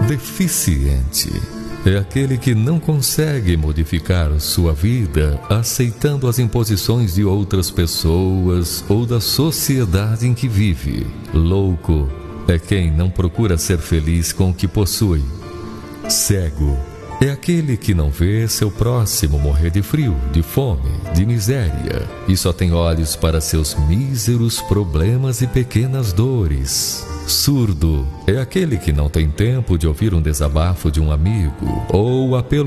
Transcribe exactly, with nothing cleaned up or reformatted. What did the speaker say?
Deficiente é aquele que não consegue modificar sua vida aceitando as imposições de outras pessoas ou da sociedade em que vive. Louco é quem não procura ser feliz com o que possui. Cego é aquele que não vê seu próximo morrer de frio, de fome, de miséria e só tem olhos para seus míseros problemas e pequenas dores. Surdo é aquele que não tem tempo de ouvir um desabafo de um amigo ou o apelo